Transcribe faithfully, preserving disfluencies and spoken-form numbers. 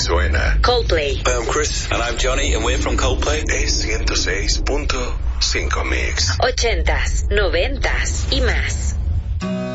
suena. Coldplay. Hi, I'm Chris. And I'm Johnny, and we're from Coldplay. Es ciento seis punto cinco Mix. Ochentas, noventas y más.